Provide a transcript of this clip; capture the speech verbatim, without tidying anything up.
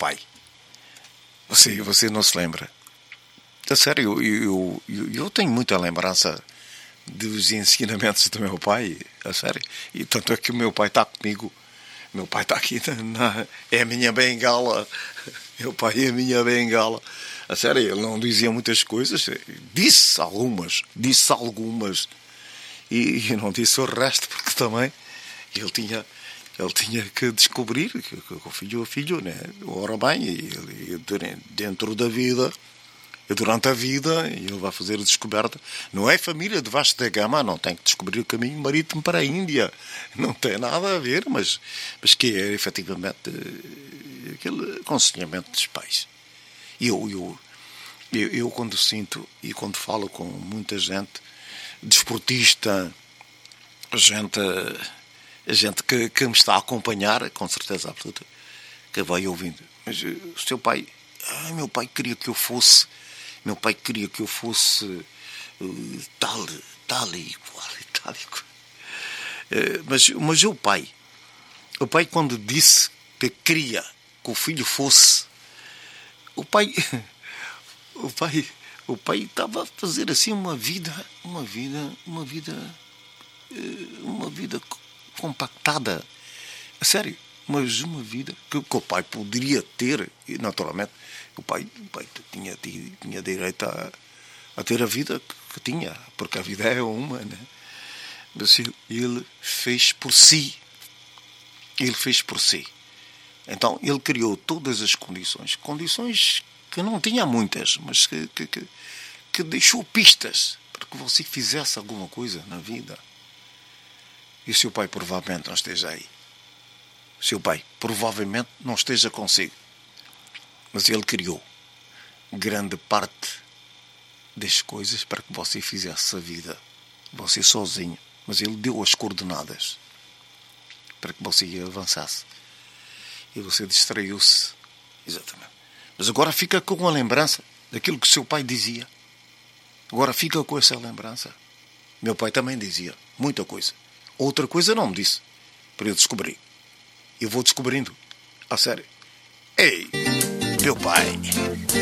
pai. Você, você não se lembra? A sério, eu, eu, eu tenho muita lembrança dos ensinamentos do meu pai, a sério. E tanto é que o meu pai está comigo. Meu pai está aqui, na, é a minha bengala. Meu pai é a minha bengala. A sério, ele não dizia muitas coisas. Disse algumas, disse algumas. E, e não disse o resto, porque também ele tinha, ele tinha que descobrir que, que o filho é filho, né? Ora bem, e, e dentro da vida, e durante a vida, ele vai fazer a descoberta. Não é família de Vasco da Gama, não tem que descobrir o caminho marítimo para a Índia. Não tem nada a ver, mas, mas que é efetivamente aquele aconselhamento dos pais. E eu, eu, eu, eu, quando sinto e quando falo com muita gente, desportista, gente, gente que, que me está a acompanhar, com certeza absoluta, que vai ouvindo. Mas o seu pai, ah, meu pai queria que eu fosse, meu pai queria que eu fosse uh, tal, tal e qual, tal e qual. Uh, mas, mas o pai, o pai quando disse que queria que o filho fosse, o pai, o pai, o pai estava a fazer assim uma vida, uma vida, uma vida, uma vida compactada, a sério, mas uma vida que, que o pai poderia ter, e naturalmente o pai, o pai tinha, tinha direito a, a ter a vida que, que tinha, porque a vida é uma, né? Mas ele fez por si, ele fez por si. Então ele criou todas as condições, condições que não tinha muitas, mas que, que, que, que deixou pistas para que você fizesse alguma coisa na vida. E o seu pai provavelmente não esteja aí. O seu pai provavelmente não esteja consigo. Mas ele criou grande parte das coisas para que você fizesse a vida. Você sozinho. Mas ele deu as coordenadas para que você avançasse. E você distraiu-se. Exatamente. Mas agora fica com a lembrança daquilo que o seu pai dizia. Agora fica com essa lembrança. Meu pai também dizia muita coisa. Outra coisa não me disse. Para eu descobrir. Eu vou descobrindo. A sério. Ei, meu pai.